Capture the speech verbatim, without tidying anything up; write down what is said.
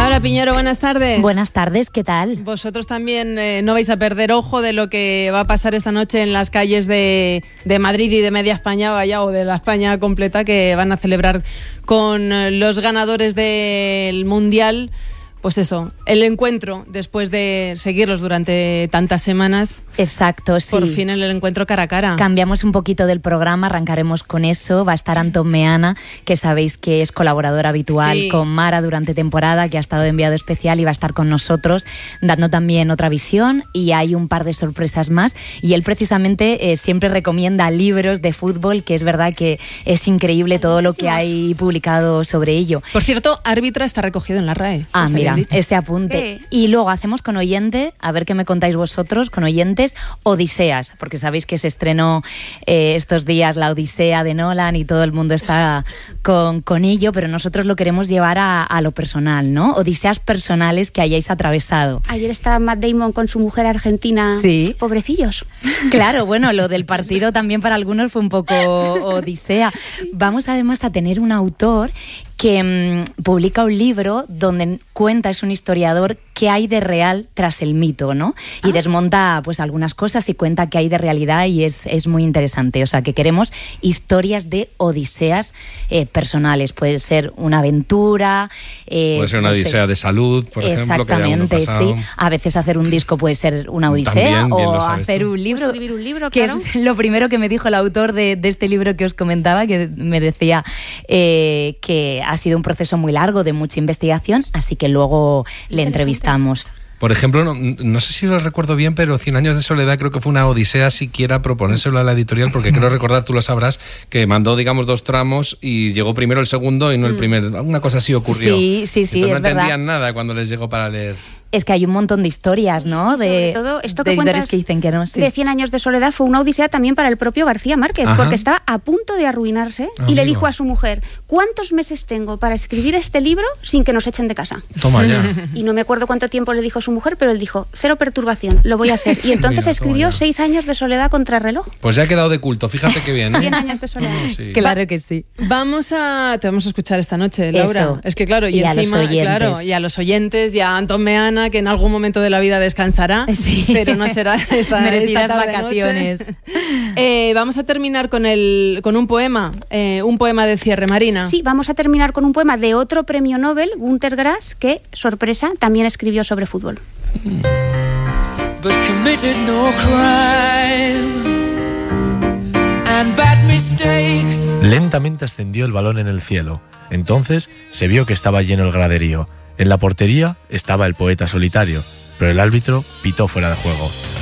Laura Piñero, buenas tardes. Buenas tardes, ¿qué tal? Vosotros también eh, no vais a perder ojo de lo que va a pasar esta noche en las calles de, de Madrid y de media España, vaya, o de la España completa, que van a celebrar con los ganadores del Mundial. Pues eso, el encuentro, después de seguirlos durante tantas semanas. Exacto, sí. Por fin el encuentro cara a cara. Cambiamos un poquito del programa, arrancaremos con eso. Va a estar Antón Meana, que sabéis que es colaborador habitual sí. con Mara durante temporada, que ha estado de enviado especial y va a estar con nosotros, dando también otra visión, y hay un par de sorpresas más. Y él precisamente eh, siempre recomienda libros de fútbol, que es verdad que es increíble todo lo que hay publicado sobre ello. Por cierto, árbitra está recogido en la R A E. Ah, mira. Ese apunte. ¿Qué? Y luego hacemos con oyente, a ver qué me contáis vosotros, con oyentes, Odiseas, porque sabéis que se estrenó eh, estos días la Odisea de Nolan y todo el mundo está con, con ello, pero nosotros lo queremos llevar a, a lo personal, ¿no? Odiseas personales que hayáis atravesado. Ayer estaba Matt Damon con su mujer argentina. Sí. Pobrecillos. Claro, bueno, lo del partido también para algunos fue un poco odisea. Vamos además a tener un autor que mmm, publica un libro donde cuenta, es un historiador, qué hay de real tras el mito, ¿no? Y ah. desmonta pues algunas cosas y cuenta qué hay de realidad, y es, es muy interesante. O sea, que queremos historias de odiseas eh, personales. Puede ser una aventura. Eh, puede ser una no odisea sé. de salud, por ejemplo. Exactamente, sí. A veces hacer un disco puede ser una odisea. También, o hacer tú. un libro. O escribir un libro, que claro. es lo primero que me dijo el autor de, de este libro que os comentaba, que me decía eh, que ha sido un proceso muy largo, de mucha investigación, así que luego le entrevistamos. Por ejemplo, no, no sé si lo recuerdo bien, pero Cien años de soledad creo que fue una odisea siquiera proponérselo a la editorial, porque creo recordar, tú lo sabrás, que mandó, digamos, dos tramos y llegó primero el segundo y no el primer. Alguna cosa así ocurrió. Sí, sí, sí, Entonces es no entendían verdad. nada cuando les llegó para leer. Es que hay un montón de historias, ¿no? De, Sobre todo, esto que de cuentas que dicen que no. Sí. de Cien años de soledad fue una odisea también para el propio García Márquez, Ajá. porque estaba a punto de arruinarse Ah, y le amigo. dijo a su mujer: ¿cuántos meses tengo para escribir este libro sin que nos echen de casa? Toma ya. Y no me acuerdo cuánto tiempo le dijo su mujer, pero él dijo: cero perturbación, lo voy a hacer. Y entonces Mira, escribió toma ya. Seis años de soledad contra reloj. Pues ya ha quedado de culto, fíjate qué bien, ¿eh? Cien años de soledad. Sí. Claro que sí. Vamos a... Te vamos a escuchar esta noche, Laura. Eso. Es que claro, y, Y a encima, los oyentes. claro, y a los oyentes, y a Antón Meana, que en algún momento de la vida descansará, Sí. pero no será esta, merecidas esta tarde vacaciones. noche. Eh, vamos a terminar con el con un poema, eh, un poema de cierre, Marina. Sí, vamos a terminar con un poema de otro premio Nobel, Günter Grass, que, sorpresa, también escribió sobre fútbol. But committed no crime and bad mistakes. Lentamente ascendió el balón en el cielo. Entonces se vio que estaba lleno el graderío. En la portería estaba el poeta solitario, pero el árbitro pitó fuera de juego.